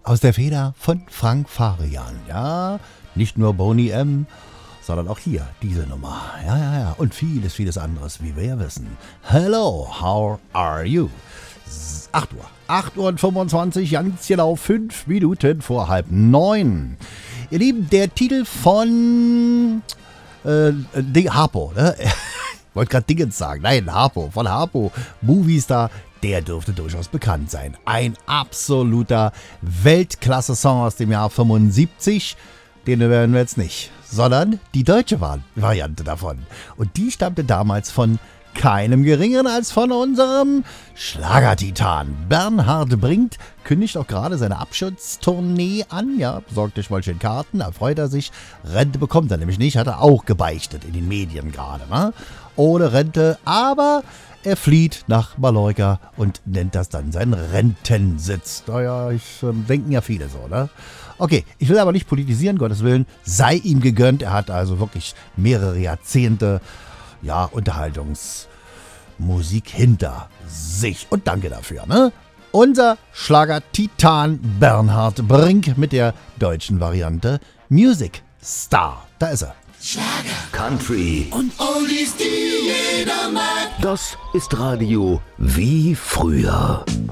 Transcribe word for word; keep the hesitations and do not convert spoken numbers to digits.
aus der Feder von Frank Farian. Ja, nicht nur Boney M., sondern auch hier diese Nummer. Ja, ja, ja. Und vieles, vieles anderes, wie wir ja wissen. Hello, how are you? acht Uhr. acht Uhr und fünfundzwanzig, ganz genau fünf Minuten vor halb neun. Ihr Lieben, der Titel von äh, Ding, Harpo, ne? Ich wollte gerade Dingens sagen. Nein, Harpo, von Harpo. Movistar, der dürfte durchaus bekannt sein. Ein absoluter Weltklasse-Song aus dem Jahr fünfundsiebzig. Den hören wir jetzt nicht, sondern die deutsche Variante davon. Und die stammte damals von keinem geringeren als von unserem Schlagertitan. Bernhard Brink kündigt auch gerade seine Abschiedstournee an. Ja, besorgt euch mal schön Karten, da freut er sich. Rente bekommt er nämlich nicht, hat er auch gebeichtet in den Medien gerade. Ne? Ohne Rente, aber er flieht nach Mallorca und nennt das dann seinen Rentensitz. Naja, ich äh, denken ja viele so, ne? Okay, ich will aber nicht politisieren, Gottes Willen, sei ihm gegönnt. Er hat also wirklich mehrere Jahrzehnte ja, Unterhaltungsmusik hinter sich. Und danke dafür, ne? Unser Schlager-Titan Bernhard Brink mit der deutschen Variante Music Star. Da ist er. Schlager, Country und Oldies, die jeder mag. Das ist Radio wie früher.